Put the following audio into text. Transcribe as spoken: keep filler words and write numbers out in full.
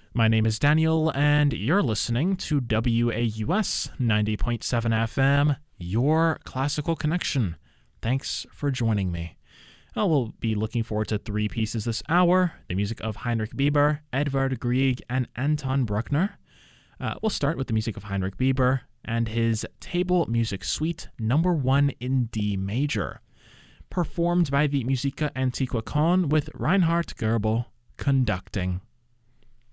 My name is Daniel, and you're listening to W A U S ninety point seven F M, your classical connection. Thanks for joining me. I will be looking forward to three pieces this hour, the music of Heinrich Bieber, Edvard Grieg, and Anton Bruckner. Uh, we'll start with the music of Heinrich Bieber and his Table Music Suite number one in D major, performed by the Musica Antiqua Con with Reinhard Goebel conducting.